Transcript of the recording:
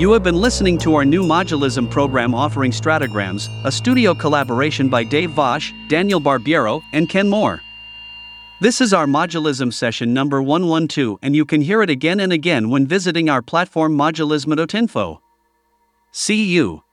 You have been listening to our new modulism program offering Stratograms, a studio collaboration by Dave Vosh, Daniel Barbiero, and Ken Moore. This is our modulism session number 112, and you can hear it again and again when visiting our platform modulism.info. See you.